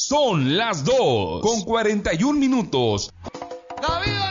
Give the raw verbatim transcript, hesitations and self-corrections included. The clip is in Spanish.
Son las dos con cuarenta y un minutos. ¡La vida